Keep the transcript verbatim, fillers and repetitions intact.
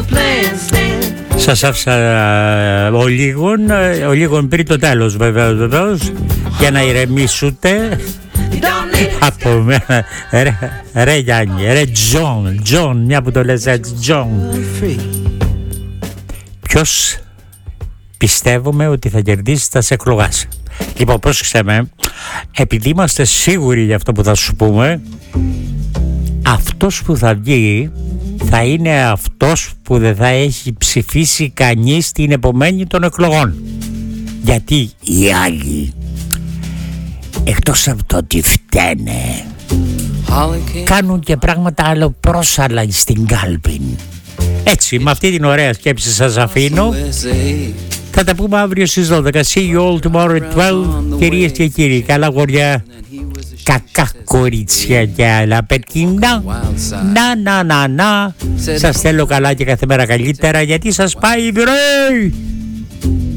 Σας άφησα ο λίγον, ο λίγον πριν το τέλος βεβαίως, βεβαίως, για να ηρεμήσετε από μένα. Ρε, ρε Γιάννη, ρε Τζον, Τζον, μια που το λες έτσι, Τζον. Ποιος πιστεύουμε ότι θα κερδίσει τα σε εκλογάς? Λοιπόν, πρόσεξε με, επειδή είμαστε σίγουροι για αυτό που θα σου πούμε, αυτός που θα βγει θα είναι αυτός που δεν θα έχει ψηφίσει κανείς την επομένη των εκλογών. Γιατί οι άλλοι, εκτός από το ότι φταίνε, κάνουν και πράγματα άλλο πρόσαλα στην κάλπη. Έτσι, με αυτή την ωραία σκέψη σας αφήνω. Θα τα πούμε αύριο στις δώδεκα. See you all tomorrow at twelve. Κυρίες και κύριοι, καλά γοριά, κακά κορίτσια και άλλα παιδιά. Να, να, να, να. Σας θέλω καλά και κάθε μέρα καλύτερα, γιατί σας πάει η βρε.